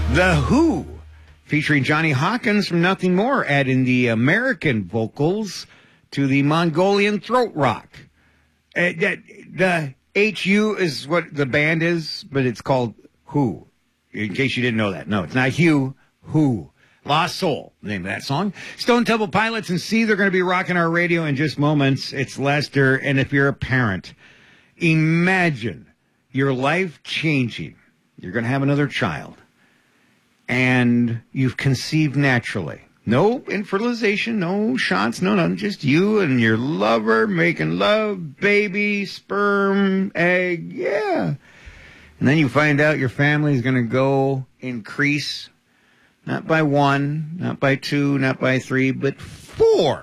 The Who, featuring Johnny Hawkins from Nothing More, adding the American vocals to the Mongolian throat rock. The HU is what the band is, but it's called Who, in case you didn't know that. No, it's not Hugh, Who. Lost Soul, the name of that song. Stone Temple Pilots and See, they're going to be rocking our radio in just moments. It's Lester, and if you're a parent, imagine your life changing. You're going to have another child, and you've conceived naturally. No infertilization, no shots, no nothing. Just you and your lover making love, baby, sperm, egg, yeah. And then you find out your family is going to go increase, not by 1, not by 2, not by 3, but 4.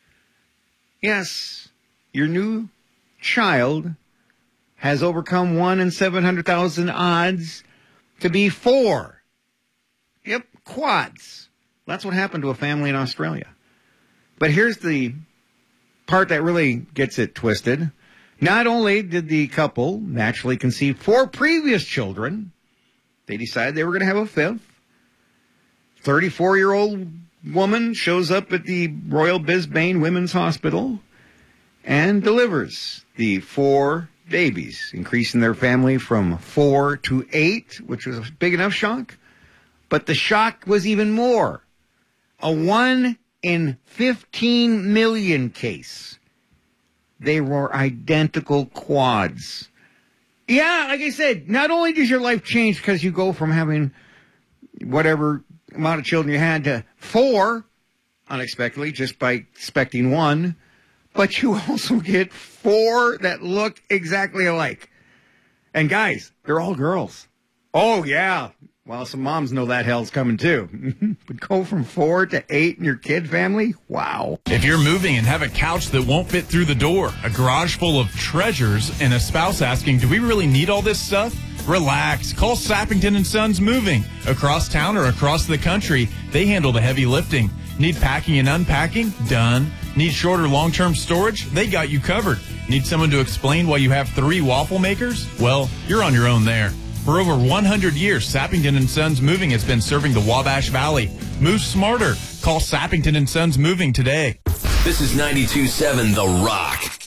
Yes, your new child has overcome 1 in 700,000 odds to be 4. Yep, quads. That's what happened to a family in Australia. But here's the part that really gets it twisted. Not only did the couple naturally conceive 4 previous children, they decided they were going to have a 5th. 34-year-old woman shows up at the Royal Brisbane Women's Hospital and delivers the 4 babies, increasing their family from 4 to 8, which was a big enough shock. But the shock was even more. A 1 in 15 million case. They were identical quads. Yeah, like I said, not only does your life change because you go from having whatever amount of children you had to 4 unexpectedly just by expecting 1, but you also get 4 that look exactly alike. And guys, they're all girls. Oh, yeah. Well, some moms know that hell's coming too. But go from 4 to 8 in your kid family? Wow. If you're moving and have a couch that won't fit through the door, a garage full of treasures, and a spouse asking, do we really need all this stuff? Relax. Call Sappington and Sons Moving. Across town or across the country, they handle the heavy lifting. Need packing and unpacking? Done. Need short or long-term storage? They got you covered. Need someone to explain why you have 3 waffle makers? Well, you're on your own there. For over 100 years, Sappington and Sons Moving has been serving the Wabash Valley. Move smarter. Call Sappington and Sons Moving today. This is 92.7 The Rock.